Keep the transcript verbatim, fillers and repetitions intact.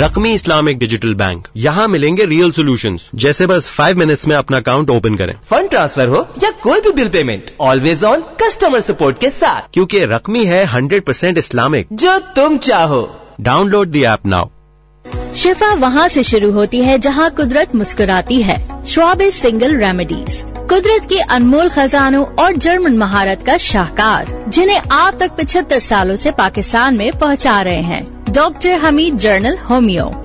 रकमी Islamic digital bank, यहाँ मिलेंगे real solutions, जैसे बस फाइव मिनट्स में अपना अकाउंट ओपन करें, फंड ट्रांसफर हो या कोई भी bill payment, always on customer support के साथ, क्योंकि रकमी है हंड्रेड परसेंट इस्लामिक। जो तुम चाहो। Download the app now. शिफा वहाँ से शुरू होती है जहाँ कुदरत मुस्कुराती है। श्वाब सिंगल रेमेडीज, कुदरत के अनमोल खजानों और जर्मन महारत का शाहकार, जिन्हें आप तक पचहत्तर सालों से पाकिस्तान में पहुँचा रहे हैं। Doctor Hamid journal homeo,